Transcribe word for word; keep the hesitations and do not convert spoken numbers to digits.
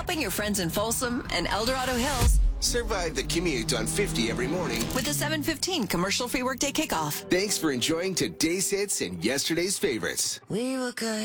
helping your friends in Folsom and El Dorado Hills Survive the commute on fifty every morning with the seven fifteen commercial-free workday kickoff. Thanks for enjoying today's hits and yesterday's favorites. We were good.